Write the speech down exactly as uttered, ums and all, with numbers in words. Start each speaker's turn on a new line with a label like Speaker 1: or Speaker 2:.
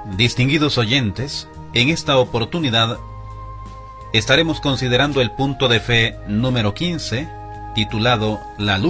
Speaker 1: Distinguidos oyentes, en esta oportunidad estaremos considerando el punto de fe número quince, titulado La lucha